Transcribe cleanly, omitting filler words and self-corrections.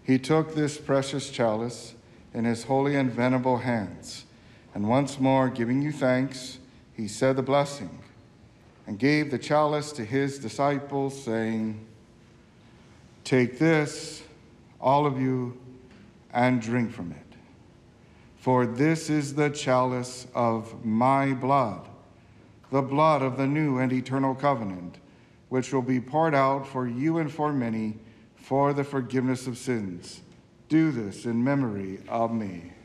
He took this precious chalice in his holy and venerable hands, and once more giving you thanks, he said the blessing and gave the chalice to his disciples, saying, "Take this, all of you, and drink from it. For this is the chalice of my blood, the blood of the new and eternal covenant, which will be poured out for you and for many for the forgiveness of sins. Do this in memory of me."